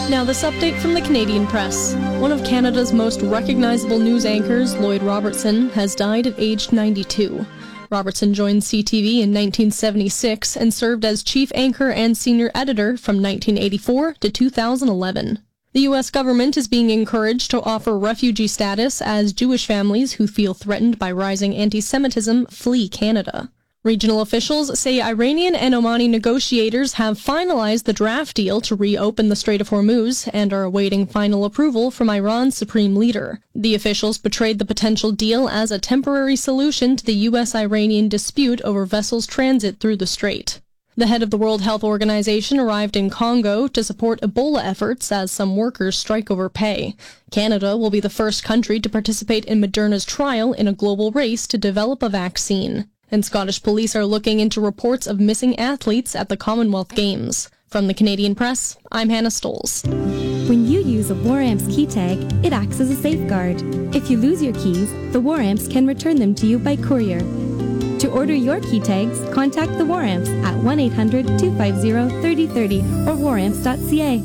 Now this update from the Canadian Press. One of Canada's most recognizable news anchors, Lloyd Robertson, has died at age 92. Robertson joined CTV in 1976 and served as chief anchor and senior editor from 1984 to 2011. The U.S. government is being encouraged to offer refugee status as Jewish families who feel threatened by rising anti-Semitism flee Canada. Regional officials say Iranian and Omani negotiators have finalized the draft deal to reopen the Strait of Hormuz and are awaiting final approval from Iran's supreme leader. The officials portrayed the potential deal as a temporary solution to the U.S.-Iranian dispute over vessels' transit through the strait. The head of the World Health Organization arrived in Congo to support Ebola efforts as some workers strike over pay. Canada will be the first country to participate in Moderna's trial in a global race to develop a vaccine. And Scottish police are looking into reports of missing athletes at the Commonwealth Games. From the Canadian Press, I'm Hannah Stoles. When you use a WarAmps key tag, it acts as a safeguard. If you lose your keys, the WarAmps can return them to you by courier. To order your key tags, contact the WarAmps at 1-800-250-3030 or waramps.ca.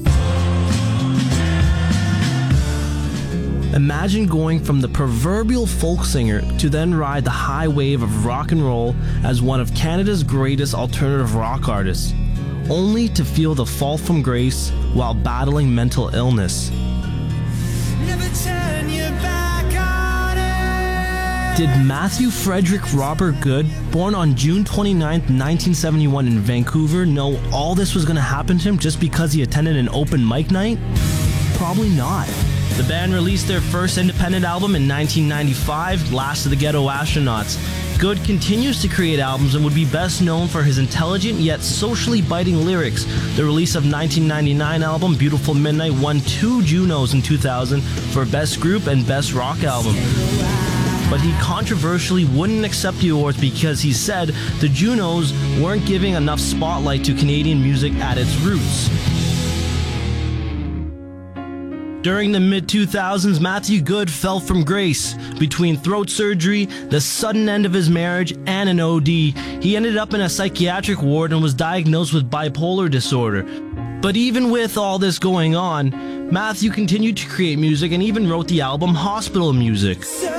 Imagine going from the proverbial folk singer to then ride the high wave of rock and roll as one of Canada's greatest alternative rock artists, only to feel the fall from grace while battling mental illness. Never turn your back on it. Did Matthew Frederick Robert Good, born on June 29, 1971 in Vancouver, know all this was going to happen to him just because he attended an open mic night? Probably not. The band released their first independent album in 1995, Last of the Ghetto Astronauts. Good continues to create albums and would be best known for his intelligent yet socially biting lyrics. The release of 1999 album, Beautiful Midnight, won 2 Junos in 2000 for Best Group and Best Rock Album. But he controversially wouldn't accept the awards because he said the Junos weren't giving enough spotlight to Canadian music at its roots. During the mid-2000s, Matthew Good fell from grace. Between throat surgery, the sudden end of his marriage, and an OD, he ended up in a psychiatric ward and was diagnosed with bipolar disorder. But even with all this going on, Matthew continued to create music and even wrote the album Hospital Music.